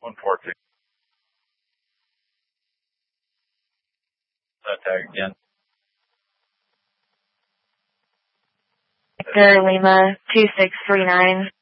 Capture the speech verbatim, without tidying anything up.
one four two. Uh, tag again. Victor Lima two six three nine.